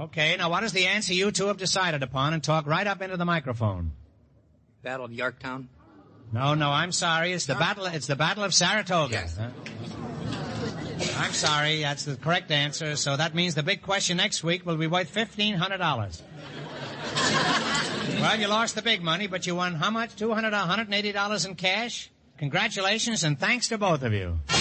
Okay, now what is the answer you two have decided upon, and talk right up into the microphone? Battle of Yorktown? No, I'm sorry. It's the Battle of Saratoga. Yes. I'm sorry. That's the correct answer. So that means the big question next week will be worth $1,500. Well, you lost the big money, but you won how much? $180 in cash? Congratulations, and thanks to both of you.